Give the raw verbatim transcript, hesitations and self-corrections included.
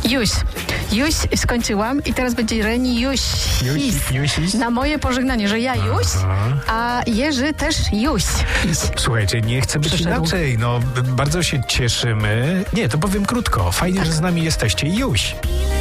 Juś. Juś skończyłam i teraz będzie Reni Juś. Juś, Juś. Na moje pożegnanie, że ja Juś, a Jerzy też Juś. Słuchajcie, nie chcę być Przyszedł. inaczej. No, bardzo się cieszymy. Nie, to powiem krótko. Fajnie, Tak. że z nami jesteście. Juś.